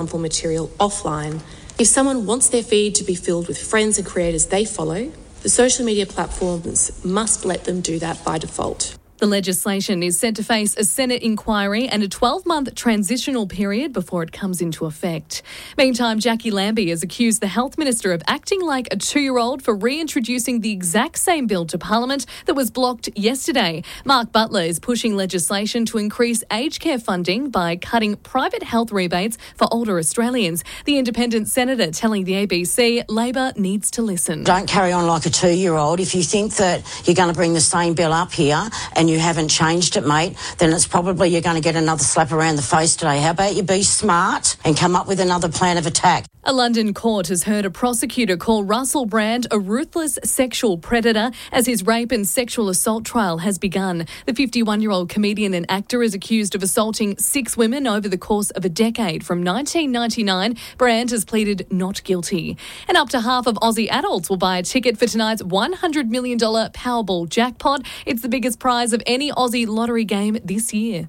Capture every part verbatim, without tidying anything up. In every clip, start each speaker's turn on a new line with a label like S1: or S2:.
S1: harmful material offline. If someone wants their feed to be filled with friends and creators they follow, the social media platforms must let them do that by default.
S2: The legislation is set to face a Senate inquiry and a twelve-month transitional period before it comes into effect. Meantime, Jackie Lambie has accused the Health Minister of acting like a two-year-old for reintroducing the exact same bill to Parliament that was blocked yesterday. Mark Butler is pushing legislation to increase aged care funding by cutting private health rebates for older Australians. The independent senator telling the A B C Labor needs to listen.
S3: Don't carry on like a two-year-old. If you think that you're going to bring the same bill up here and you haven't changed it, mate, then it's probably you're going to get another slap around the face today. How about you be smart and come up with another plan of attack?
S2: A London court has heard a prosecutor call Russell Brand a ruthless sexual predator as his rape and sexual assault trial has begun. The fifty-one-year-old comedian and actor is accused of assaulting six women over the course of a decade from nineteen ninety-nine. Brand has pleaded not guilty. And up to half of Aussie adults will buy a ticket for tonight's one hundred million dollars Powerball jackpot. It's the biggest prize of any Aussie lottery game this year.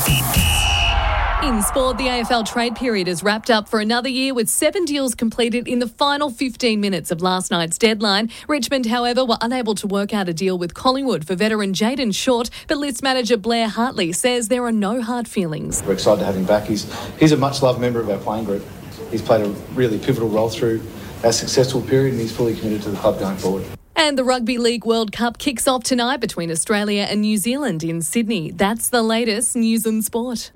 S2: In sport, the A F L trade period is wrapped up for another year with seven deals completed in the final fifteen minutes of last night's deadline. Richmond, however, were unable to work out a deal with Collingwood for veteran Jayden Short, but list manager Blair Hartley says there are no hard feelings.
S4: We're excited to have him back. He's, he's a much-loved member of our playing group. He's played a really pivotal role through our successful period and he's fully committed to the club going forward.
S2: And the Rugby League World Cup kicks off tonight between Australia and New Zealand in Sydney. That's the latest news and sport.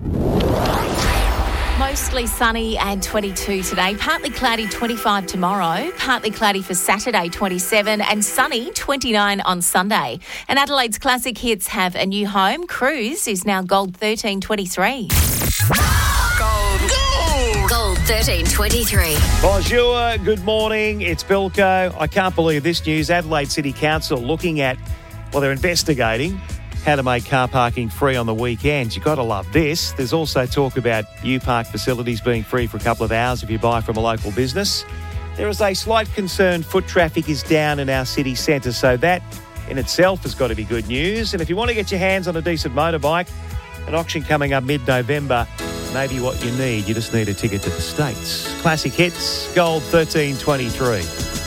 S5: Mostly sunny and twenty-two today. Partly cloudy, twenty-five tomorrow. Partly cloudy for Saturday, twenty-seven. And sunny, twenty-nine on Sunday. And Adelaide's classic hits have a new home. Cruise is now Gold thirteen twenty-three.
S6: Gold. Gold. Gold thirteen twenty-three.
S7: Bonjour, good morning. It's Bilko. I can't believe this news. Adelaide City Council looking at, well, they're investigating how to make car parking free on the weekends. You've got to love this. There's also talk about U-Park facilities being free for a couple of hours if you buy from a local business. There is a slight concern foot traffic is down in our city centre, so that in itself has got to be good news. And if you want to get your hands on a decent motorbike, an auction coming up mid-November, maybe what you need. You just need a ticket to the States. Classic hits, Gold thirteen twenty-three.